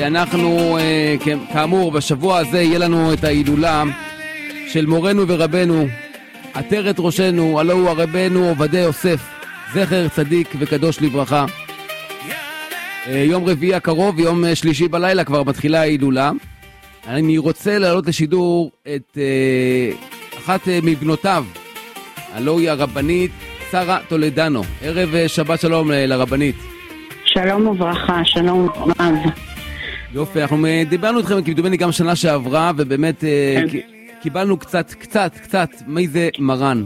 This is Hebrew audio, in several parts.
אנחנו, כאמור, בשבוע הזה יהיה לנו את ההילולה של מורנו ורבנו, עטרת ראשנו, הלא הוא הרבנו עובדיה יוסף, זכר צדיק וקדוש לברכה. יום רביעי הקרוב, יום שלישי בלילה כבר מתחילה ההילולה. אני רוצה להעלות לשידור את אחת מבנותיו, הלא היא הרבנית שרה טולדנו. ערב שבת שלום לרבנית. שלום וברכה, שלום רב. יופי, אנחנו דיברנו אתכם כמדומני גם שנה שעברה, ובאמת קיבלנו קצת מי זה מרן.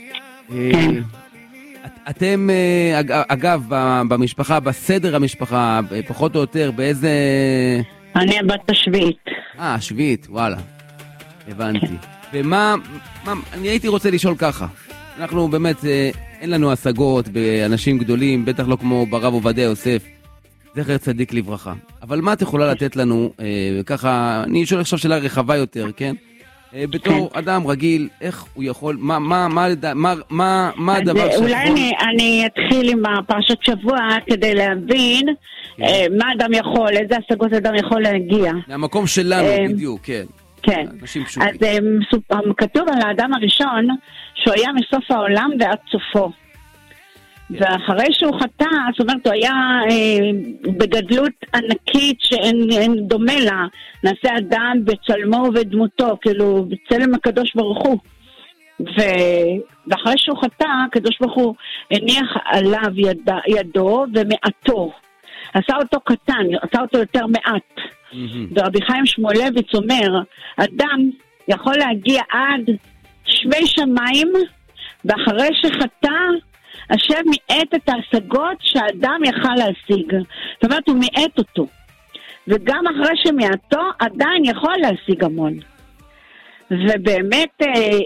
אתם, אגב, במשפחה, בסדר המשפחה, פחות או יותר, באיזה... אני הבת השביעית. שביעית, וואלה. הבנתי. ומה, אני הייתי רוצה לשאול ככה. אנחנו באמת, אין לנו השגות באנשים גדולים, בטח לא כמו ברב עובדיה יוסף, זכר צדיק לברכה. אבל מה את יכולה לתת לנו, ככה, אני שואל עכשיו שאלה רחבה יותר, כן? בתור אדם רגיל, איך הוא יכול, מה הדבר שיכול... אולי אני אתחיל עם הפרשת שבוע כדי להבין מה אדם יכול, איזה השגות אדם יכול להגיע. מהמקום שלנו בדיוק, כן. כן, אז כתוב על האדם הראשון שהוא היה מסוף העולם ועד סופו. ואחרי שהוא חטא, זאת אומרת, הוא היה בגדלות ענקית שאין דומה לה. נעשה אדם בצלמו ובדמותו, כאילו בצלם הקדוש ברוך הוא. ואחרי שהוא חטא, הקדוש ברוך הוא הניח עליו ידו ומעטו. עשה אותו קטן, עשה אותו יותר מעט. ורבי חיים שמואלביץ אומר, אדם יכול להגיע עד שמי שמיים, ואחרי שחטא, השם מיעט את ההשגות שהאדם יכל להשיג. זאת אומרת, הוא מיעט אותו. וגם אחרי שמיעטו, עדיין יכול להשיג המון. ובאמת,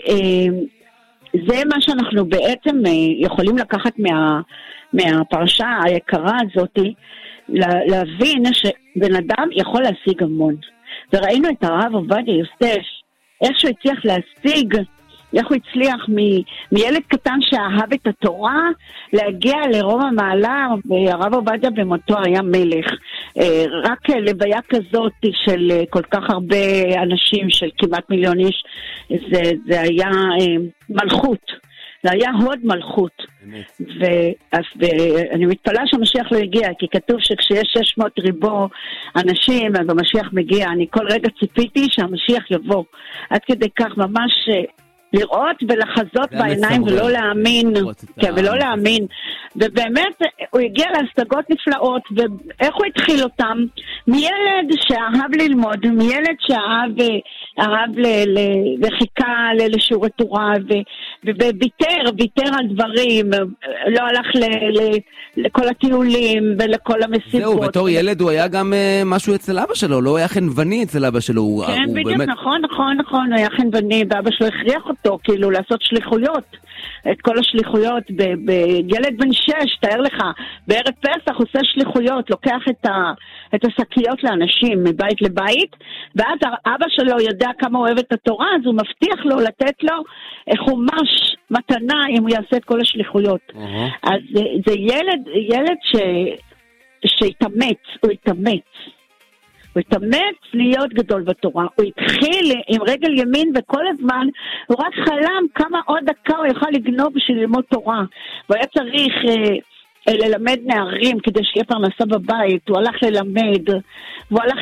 זה מה שאנחנו בעצם יכולים לקחת מהפרשה היקרה הזאת, להבין שבן אדם יכול להשיג המון. וראינו את הרב עובדיה יוסף, איך שהוא הצליח להשיג, איך הוא הצליח מילד קטן שאהב את התורה, להגיע לרום המעלה, והרב עובדיה במותו היה מלך. רק לוויה כזאת של כל כך הרבה אנשים, של כמעט מיליון איש, זה היה מלכות. זה היה הוד מלכות. ואני מתפלאה שהמשיח לא הגיע, כי כתוב שכשיש 600 ריבו אנשים, אז המשיח מגיע. אני כל רגע ציפיתי שהמשיח יבוא. עד כדי כך ממש לראות ולחזות בעיניים ולא להאמין. כן, ולא להאמין. ובאמת הוא הגיע להשגות נפלאות, ואיך הוא התחיל אותם? מילד שאהב ללמוד, מילד שאהב וחיכה לשיעורי תורה, וויתר על דברים, לא הלך לכל הטיולים ולכל המסיבות. זהו, בתור ילד הוא היה גם משהו אצל אבא שלו, לא היה חנווני אצל אבא שלו. כן, בדיוק, נכון, הוא היה חנווני, ואבא שלו הכריח אותו כאילו לעשות שליחויות, את כל השליחויות, בילד בן 6, תאר לך, בערב פסח הוא עושה שליחויות, לוקח את השקיות לאנשים מבית לבית, ואז אבא שלו יודע כמה הוא אוהב את התורה, אז הוא מבטיח לו לתת לו חומש מתנה אם הוא יעשה את כל השליחויות. אז זה ילד שהתאמץ, הוא התאמץ להיות גדול בתורה. הוא התחיל עם רגל ימין, וכל הזמן הוא רק חלם כמה עוד דקה הוא יוכל לגנוב בשביל ללמוד תורה. והוא היה צריך ללמד נערים כדי שיהיה פרנסה בבית. הוא הלך ללמד, והוא הלך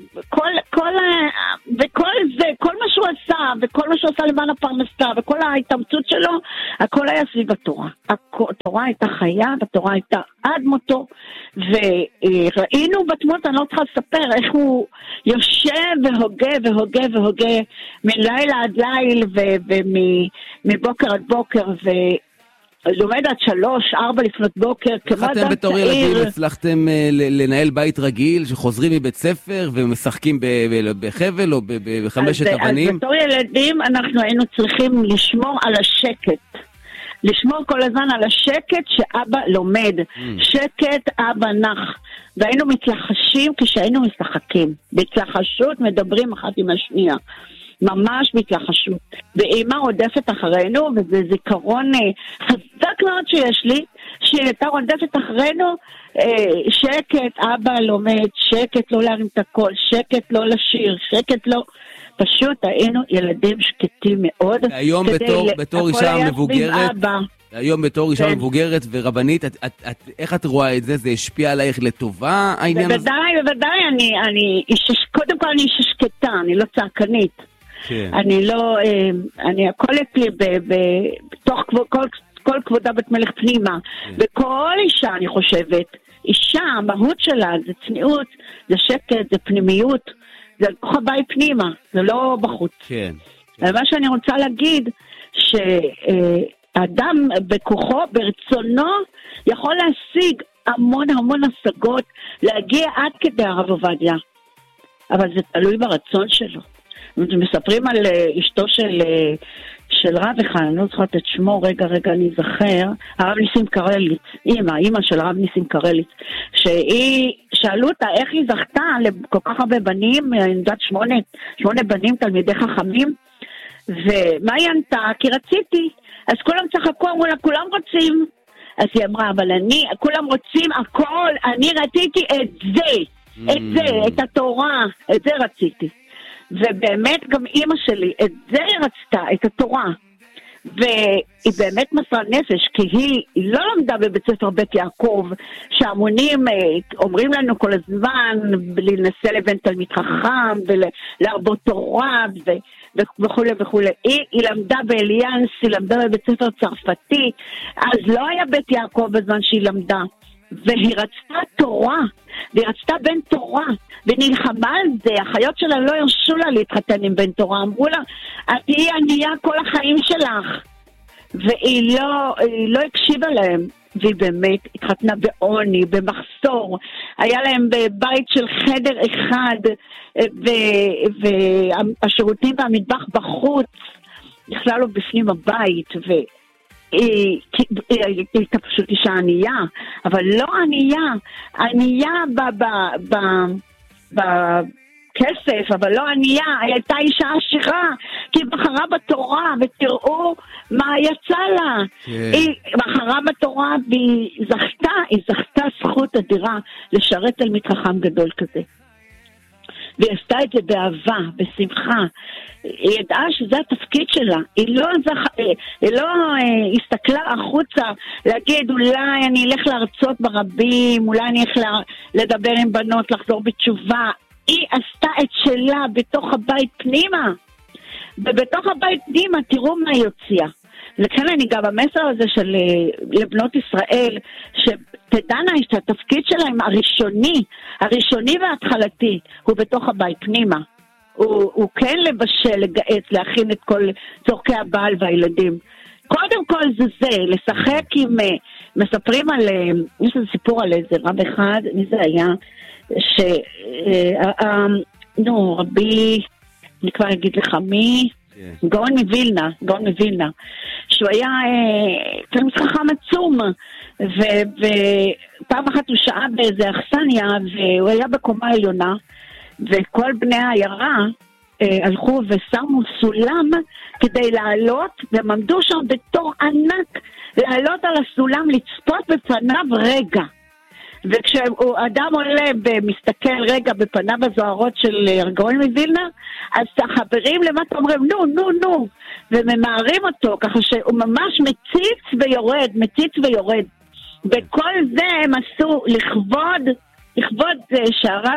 וכל זה, כל מה שהוא עשה, וכל מה שהוא עשה למען הפרנסה, וכל ההתאמצות שלו, הכל היה סביב התורה. התורה הייתה חיה, והתורה הייתה עד מותו, וראינו בתמות, אני לא צריכה לספר איך הוא יושב והוגה מלילה עד ליל, ומבוקר עד בוקר, לומד עד 3-4 לפנות בוקר, כמו אדם צעיר. אתם בתור ילדים הצלחתם לנהל בית רגיל, שחוזרים מבית ספר ומשחקים בחבל או בחמשת אבנים? אז בתור ילדים אנחנו היינו צריכים לשמור על השקט. לשמור כל הזמן על השקט שאבא לומד. שקט, אבא נח. והיינו מתלחשים כשהיינו משחקים. בהתלחשות מדברים אחת עם השנייה. ממש בהתלחשות. ואימא רודפת אחרינו, וזה זיכרון חזק מאוד שיש לי, שהיא הייתה רודפת אחרינו, שקט, אבא לומד, שקט לא להרים את הכל, שקט לא לשיר, שקט לא... פשוט היינו ילדים שקטים מאוד. היום בתור אישה מבוגרת, היום בתור אישה מבוגרת ורבנית, איך את רואה את זה? זה השפיע עלייך לטובה העניין הזה? בוודאי, קודם כל אני אישה שקטה, אני לא צעקנית. אני לא, הכל אצלי בתוך כל כבודה בת מלך פנימה. וכל אישה, אני חושבת, אישה, המהות שלה זה צניעות, זה שקט, זה פנימיות, זה כוח הבית פנימה, זה לא בחוץ. כן. מה שאני רוצה להגיד, שאדם בכוחו, ברצונו, יכול להשיג המון השגות, להגיע עד כדי הרב עובדיה. אבל זה תלוי ברצון שלו. מספרים על אשתו של רב אחד, אני לא זוכרת את שמו, רגע אני זכר, הרב ניסים קרליץ, אימא של הרב ניסים קרליץ, שהיא, שאלו אותה איך היא זכתה לכל כך הרבה בנים, אני יודעת 8 בנים, תלמידי חכמים, ומה היא ענתה? כי רציתי, אז כולם צחקו, אמרו לה, כולם רוצים, אז היא אמרה, אבל כולם רוצים הכל, אני רציתי את זה, את התורה, את זה רציתי. ובאמת גם אמא שלי, את זה היא רצתה, את התורה. והיא באמת מסרה נפש, כי היא לא למדה בבית ספר בית יעקב, שהמונים אומרים לנו כל הזמן, להינשא לבן תלמיד חכם, ולהרבות תורה, וכו' וכו'. היא למדה באליאנס, היא למדה בבית ספר צרפתי, אז לא היה בית יעקב בזמן שהיא למדה. והיא רצתה תורה, והיא רצתה בן תורה, ונלחמה על זה. החיות שלה לא הרשו לה להתחתן עם בן תורה, אמרו לה, את תהיי ענייה כל החיים שלך, והיא לא הקשיבה להם, והיא באמת התחתנה בעוני, במחסור, היה להם בבית של חדר אחד, והשירותים והמטבח בחוץ, בכלל לא בפנים הבית, היא הייתה פשוט אישה ענייה, אבל לא ענייה בכסף, אבל לא ענייה, היא הייתה אישה עשירה, כי היא בחרה בתורה, ותראו מה יצא לה. היא בחרה בתורה, והיא זכתה זכות אדירה לשרת תלמיד חכם גדול כזה. והיא עשתה את זה באהבה, בשמחה. היא ידעה שזה התפקיד שלה. היא לא הסתכלה החוצה להגיד, אולי אני אלך להרצות ברבים, אולי אני אלך לדבר עם בנות, לחזור בתשובה. היא עשתה את שלה בתוך הבית פנימה. ובתוך הבית פנימה, תראו מה היא הוציאה. לכן אני גם המסר הזה של לבנות ישראל, שתדענה שהתפקיד שלהם הראשוני וההתחלתי, הוא בתוך הבית פנימה. הוא כן לבשל, לגעת, להכין את כל צורכי הבעל והילדים. קודם כל זה, לשחק עם, מספרים על, יש איזה סיפור על איזה רב אחד, מי זה היה, רבי, אני כבר אגיד לך מי, גאון מווילנה, שהוא היה תלמיד חכם עצום, ופעם אחת הוא שעה באיזה אכסניה, והוא היה בקומה עליונה, וכל בני העיירה הלכו ושמו סולם כדי לעלות, והם עמדו שם בתור ענק, לעלות על הסולם, לצפות בפניו רגע. וכשאדם עולה ומסתכל רגע בפניו הזוהרות של גאון מווילנה, אז החברים למטה אומרים נו, וממהרים אותו, ככה שהוא ממש מציץ ויורד. וכל זה הם עשו לכבוד שהרב,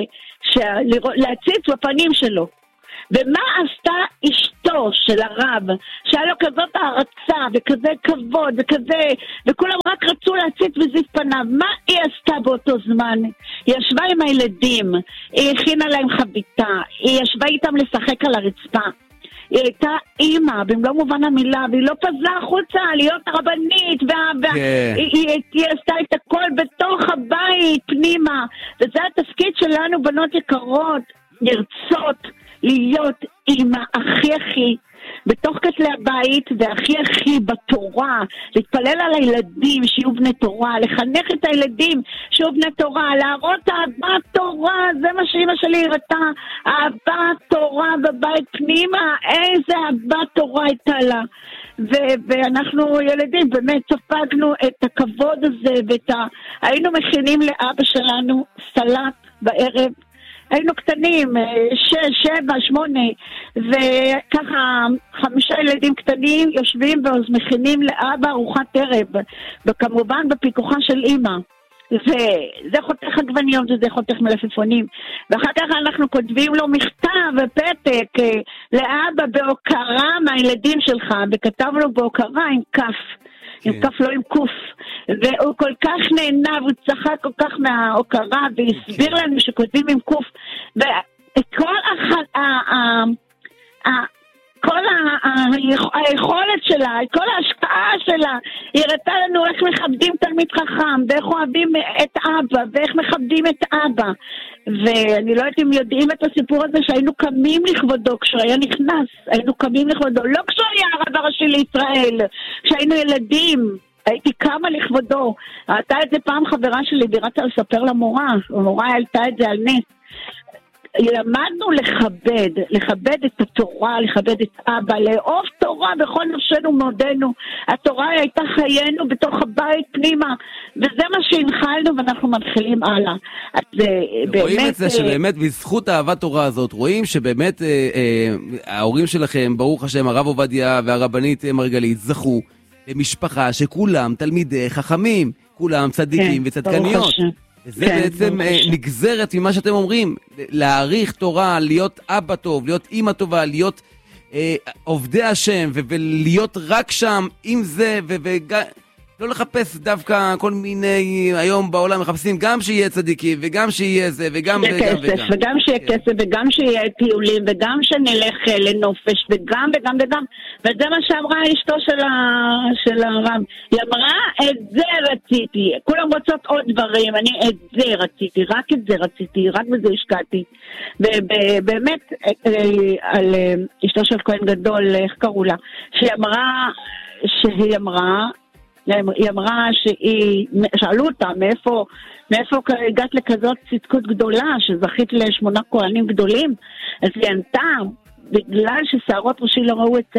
להציץ בפנים שלו. ומה עשתה אשתו של הרב, שהיה לו כזאת הערצה וכזה כבוד וכזה, וכולם רק רצו להציץ בזיף פניו? מה היא עשתה באותו זמן? היא ישבה עם הילדים, היא הכינה להם חביתה, היא ישבה איתם לשחק על הרצפה. היא הייתה אימא, במלוא מובן המילה, והיא לא פזלה החוצה להיות הרבנית, היא עשתה את הכל בתוך הבית, פנימה. וזה התפקיד שלנו, בנות יקרות, לרצות להיות אימא הכי בתוך כתלי הבית, והכי בתורה, להתפלל על הילדים שיהיו בני תורה, לחנך את הילדים שיהיו בני תורה, להראות אהבת תורה. זה מה שאמא שלי הראתה, אהבת תורה בבית פנימה. איזה אהבת תורה הייתה לה, ואנחנו ילדים באמת ספגנו את הכבוד הזה, היינו מכינים לאבא שלנו סלט בערב, היינו קטנים, 6, 7, 8, וככה 5 ילדים קטנים יושבים ומכינים לאבא ארוחת ערב, וכמובן בפיקוחה של אמא. וזה חותך עגבניות וזה חותך מלפפונים, ואחר כך אנחנו כותבים לו מכתב ופתק לאבא בהוקרה מהילדים שלך, וכתב לו בהוקרה עם כף, עם כף לא עם קוף, והוא כל כך נהנה והוא צחק כל כך מההוקרה והסביר לנו שכותבים עם קוף, וכל כל היכולת שלה, כל ההשקעה שלה, היא הראתה לנו איך מכבדים תלמיד חכם, ואיך אוהבים את אבא, ואיך מכבדים את אבא. ואני לא יודעת אם יודעים את הסיפור הזה שהיינו קמים לכבודו כשהוא היה נכנס, היינו קמים לכבודו, לא כשהוא היה הרב הראשי לישראל, כשהיינו ילדים, הייתי קמה לכבודו. ראתה את זה פעם חברה שלי, בירתה לספר למורה, המורה העלתה את זה על נס. למדנו לכבד את התורה, לכבד את אבא, לאהוב תורה בכל נפשנו ומאודנו. התורה הייתה חיינו בתוך הבית פנימה, וזה מה שהנחלנו ואנחנו מתחילים הלאה. רואים את זה שבאמת בזכות אהבת תורה הזאת, רואים שבאמת ההורים שלכם, ברוך השם, הרב עובדיה והרבנית מרגלית, זכו למשפחה שכולם תלמידי חכמים, כולם צדיקים וצדקניות. וזה בעצם נגזרת ממה שאתם אומרים, להעריך תורה, להיות אבא טוב, להיות אמא טובה, להיות עובדי השם, ולהיות רק שם עם זה, לא לחפש דווקא כל מיני, היום בעולם מחפשים גם שיהיה צדיקי, וגם שיהיה זה, וגם וגם שיהיה כסף, וגם שיהיה טיולים, וגם שנלך לנופש, וגם, וזה מה שאמרה אשתו של הרב. היא אמרה, את זה רציתי, כולם רוצות עוד דברים, אני את זה רציתי, רק את זה רציתי, רק בזה השקעתי. ובאמת, על אשתו של כהן גדול, איך קראו לה, שהיא אמרה שאלו אותה מאיפה הגעת לכזאת צדקות גדולה שזכית ל8 כהנים גדולים, אז היא ענתה בגלל ששערות ראשי לא ראו את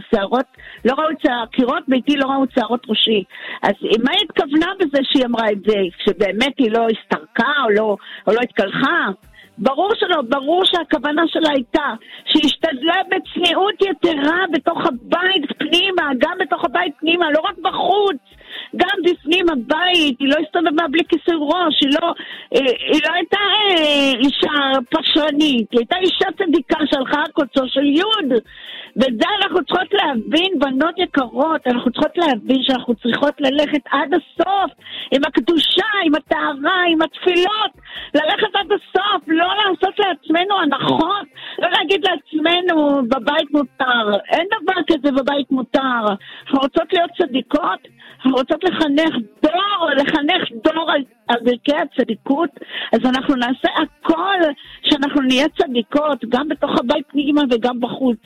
קירות ביתי לא ראו את שערות ראשי. אז מה היא התכוונה בזה שהיא אמרה את זה, שבאמת היא לא הסתרקה או לא התקלחה? ברור שלא, ברור שהכוונה שלה הייתה שהשתדלה בצניעות יתרה בתוך הבית פנימה, גם בתוך הבית פנימה, לא רק בחוץ, גם בפנים הבית. היא לא הסתובבה בלי כיסוי ראש, היא לא הייתה אישה פשרנית, היא הייתה אישה צדיקה שהלכה על קוצו של יוד. וזה אנחנו צריכות להבין, בנות יקרות, אנחנו צריכות להבין שאנחנו צריכות ללכת עד הסוף עם הקדושה, עם הטהרה, עם התפילות, ללכת עד הסוף, לא לעשות לעצמנו הנחות, לא להגיד לעצמנו בבית מותר, אין דבר כזה בבית מותר. אנחנו רוצות להיות צדיקות, אנחנו רוצות לחנך דור על ברכי הצדיקות, אז אנחנו נעשה הכל שאנחנו נהיה צדיקות, גם בתוך הבית פנימה וגם בחוץ.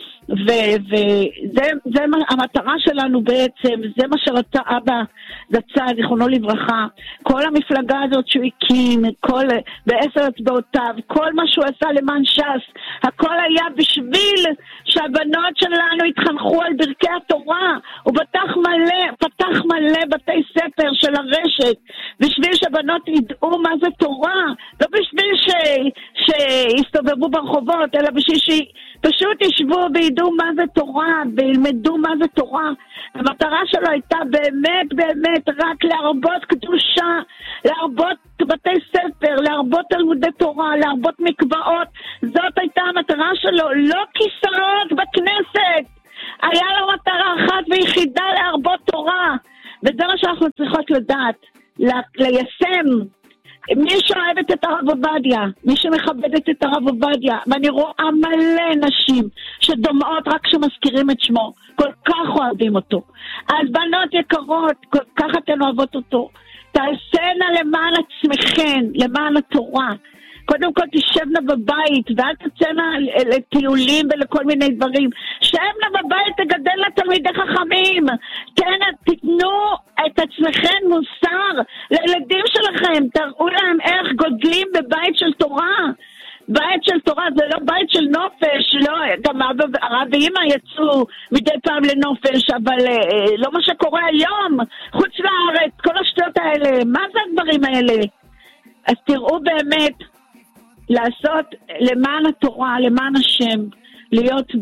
וזה המטרה שלנו בעצם, זה מה שרצה אבא זצ"ל זיכרונו לברכה, כל המפלגה הזאת שהוא הקים, ב10 אצבעותיו, כל מה שהוא עשה למען ש"ס, הכל היה בשביל שהבנות שלנו יתחנכו על ברכי התורה. הוא פתח מלא בתי ספר של הרשת בשביל שהבנות ידעו מה זה תורה, לא בשביל שיסתובבו ברחובות, אלא בשביל שפשוט ישבו וידעו מה זה תורה וילמדו מה זה תורה. המטרה שלו הייתה באמת רק להרבות קדושה, להרבות בתי ספר, להרבות תלמודי תורה, להרבות מקוואות. זאת הייתה המטרה שלו, לא כיסאות בכנסת, היה לו מטרה אחת ויחידה, להרבות תורה. וזה מה שאנחנו צריכות לדעת, ליישם. מי שאוהבת את הרב עובדיה, מי שמכבדת את הרב עובדיה, ואני רואה מלא נשים שדומעות רק שמזכירים את שמו, כל כך אוהבים אותו. אז בנות יקרות, כל כך אתן אוהבות אותו, תעשנה למען עצמכן, למען התורה. קודם כל תשבנה בבית, ואל תצאנה לטיולים ולכל מיני דברים. שבנה בבית, תגדל לתלמידי חכמים. תתנו את עצמכם מוסר לילדים שלכם, תראו להם איך גודלים בבית של תורה. בית של תורה זה לא בית של נופש, לא, גם הרב ואמא יצאו מדי פעם לנופש, אבל לא מה שקורה היום, חוץ לארץ, כל השטויות האלה, מה זה הדברים האלה? אז תראו באמת, לעשות למען התורה, למען השם, להיות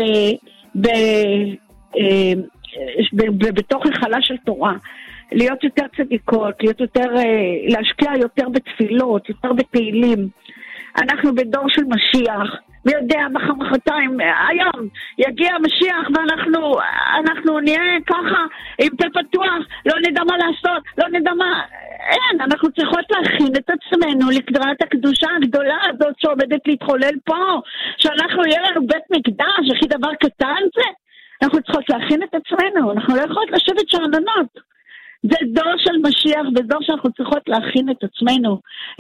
בתוך החלה של תורה, להיות יותר צדיקות, להיות יותר, להשקיע יותר בתפילות, יותר בתהילים. אנחנו בדור של משיח, מי יודע, מחרתיים, היום יגיע המשיח ואנחנו נהיה ככה עם פה פתוח, לא נדע מה לעשות, לא נדע מה, אין, אנחנו צריכות להכין את עצמנו לקראת הקדושה הגדולה הזאת שעומדת להתחולל פה, שאנחנו יהיה לנו בית מקדש, הכי דבר קטן זה, אנחנו צריכות להכין את עצמנו, אנחנו לא יכולות לשבת שעננות. זה דור של משיח, ודור שאנחנו צריכות להכין את עצמנו,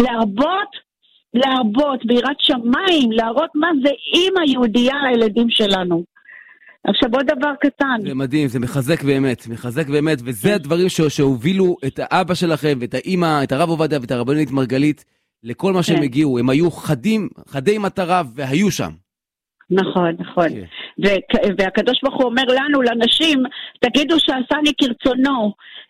להרבות ביראת שמיים, להראות מה זה אימא יהודייה לילדים שלנו. עכשיו עוד דבר קטן. זה מדהים, זה מחזק באמת, וזה הדברים שהובילו את האבא שלכם, ואת האימא, את הרב עובדיה ואת הרבנית מרגלית, לכל מה שהם הגיעו. הם היו חדי מטרה והיו שם. נכון. והקדוש ברוך הוא אומר לנו, לנשים, תגידו שעשני כרצונו,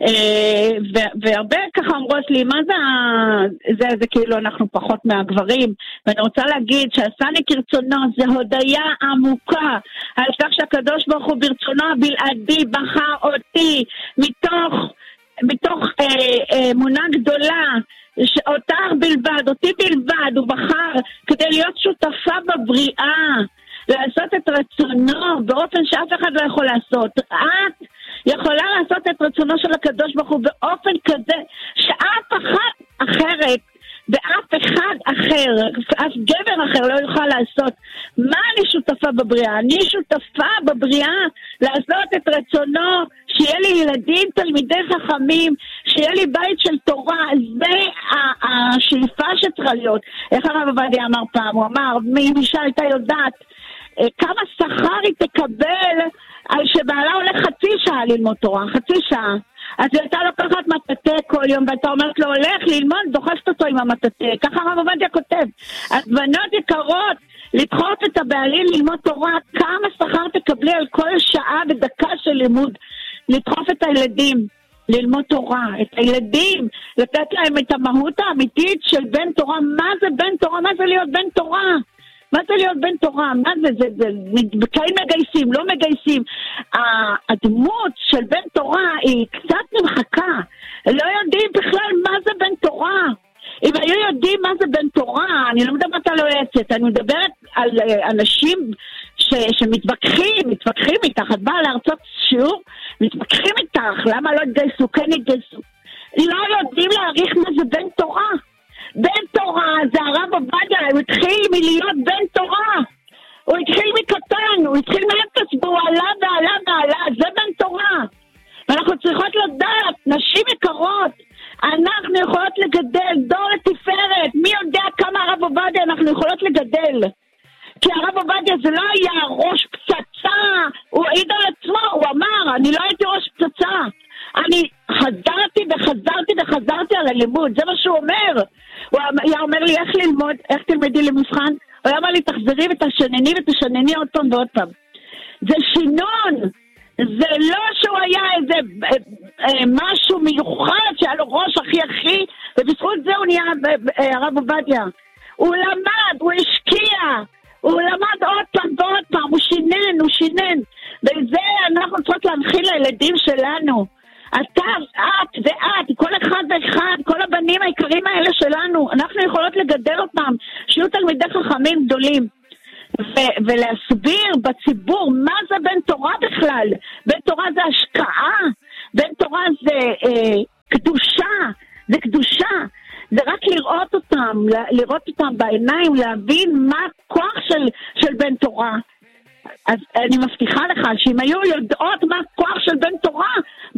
והרבה ככה אמרות לי, מה זה כאילו אנחנו פחות מהגברים, ואני רוצה להגיד שעשני כרצונו זה הודיה עמוקה, על כך שהקדוש ברוך הוא ברצונו הבלעדי בחר אותי, מתוך אמונה גדולה, אותך בלבד, אותי בלבד, הוא בחר כדי להיות שותפה בבריאה, לעשות את רצונו באופן שאף אחד לא יכול לעשות. את יכולה לעשות את רצונו של הקדוש ברוך הוא באופן כזה שאף אחת אחרת ואף אחד אחר, אף גבר אחר לא יוכל לעשות. מה אני שותפה בבריאה? אני שותפה בבריאה לעשות את רצונו, שיהיה לי ילדים תלמידי חכמים, שיהיה לי בית של תורה. זה השאיפה שצריכה להיות. איך הרב עובדיה אמר פעם? הוא אמר, אם אישה הייתה יודעת כמה שכר היא תקבל על שבעלה הולך חצי שעה ללמוד תורה, חצי שעה, אז היא הייתה לוקחת מטאטה כל יום, ואתה אומרת לו, הולך ללמוד, דוחפת אותו עם המטאטה. ככה הרב עובדיה כותב. אז בנות יקרות, לדחוף את הבעלים ללמוד תורה, כמה שכר תקבלי על כל שעה ודקה של לימוד, לדחוף את הילדים ללמוד תורה, את הילדים, לתת להם את המהות האמיתית של בן תורה. מה זה בן תורה? מה זה להיות בן תורה? מה זה להיות בן תורה? מה זה? כן מגייסים, לא מגייסים. הדמות של בן תורה היא קצת נמחקה. לא יודעים בכלל מה זה בן תורה. אם היו יודעים מה זה בן תורה, אני לא מדברת על היועצת, אני מדברת על אנשים מתווכחים איתך. את באה להרצות שיעור, מתווכחים איתך, למה לא התגייסו, כן התגייסו. לא יודעים להעריך מה זה בן תורה. בן תורה זה הרב עובדיה, הוא התחיל מלהיות בן תורה, הוא התחיל מקטן, הוא התחיל מאפס, והוא עלה, זה בן תורה. ואנחנו צריכות לדעת, נשים יקרות, אנחנו יכולות לגדל דור לתפארת. מי יודע כמה הרב עובדיה אנחנו יכולות לגדל? כי הרב עובדיה זה לא היה ראש פצצה, הוא העיד על עצמו, הוא אמר, אני לא הייתי ראש פצצה, אני חזרתי על הלימוד, זה מה שהוא אומר. הוא היה אומר לי איך ללמוד, איך תלמדי למבחן, הוא היה אומר לי תחזרי ותשנני עוד פעם ועוד פעם. זה שינון, זה לא שהוא היה איזה משהו מיוחד שהיה לו ראש הכי, ובזכות זה הוא נהיה הרב עובדיה. הוא למד, הוא השקיע, הוא למד עוד פעם ועוד פעם, הוא שינן, וזה אנחנו צריכות להנחיל לילדים שלנו. אתה, את ואת, כל אחד ואחד, כל הבנים העיקרים האלה שלנו, אנחנו יכולות לגדל אותם, שיהיו תלמידי חכמים גדולים, ולהסביר בציבור מה זה בן תורה בכלל. בן תורה זה השקעה, בן תורה זה קדושה, זה רק לראות אותם בעיניים, להבין מה הכוח של בן תורה. אז אני מבטיחה לך שאם היו יודעות מה הכוח של בן תורה,